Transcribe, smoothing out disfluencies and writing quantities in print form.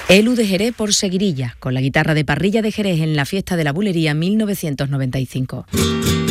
Elu de Jerez por Seguirilla, con la guitarra de Parrilla de Jerez en la fiesta de la Bulería 1995.